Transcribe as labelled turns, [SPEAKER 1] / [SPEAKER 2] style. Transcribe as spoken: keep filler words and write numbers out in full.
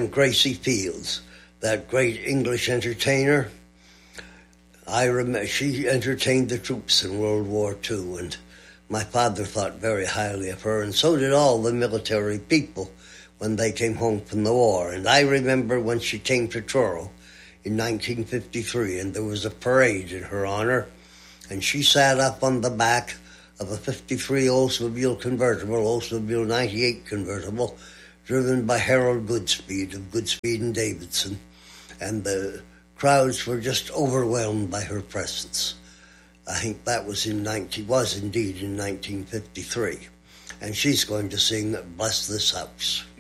[SPEAKER 1] and Gracie Fields, that great English entertainer. I remember she entertained the troops in World War Two, and my father thought very highly of her, and so did all the military people when they came home from the war. And I remember when she came to Truro in nineteen fifty-three, and there was a parade in her honor, and she sat up on the back of a fifty-three Oldsmobile convertible, Oldsmobile ninety-eight convertible, driven by Harold Goodspeed of Goodspeed and Davidson, and the crowds were just overwhelmed by her presence. I think that was in nineteen was indeed in nineteen fifty-three, and she's going to sing "Bless This House."